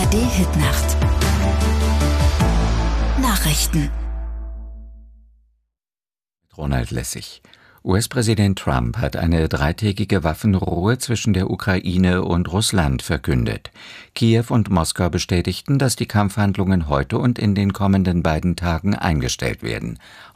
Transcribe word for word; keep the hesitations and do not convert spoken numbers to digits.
A R D-Hitnacht. Nachrichten. Ronald Lessig. U S-Präsident Trump hat eine dreitägige Waffenruhe zwischen der Ukraine und Russland verkündet. Kiew und Moskau bestätigten, dass die Kampfhandlungen heute und in den kommenden beiden Tagen eingestellt werden.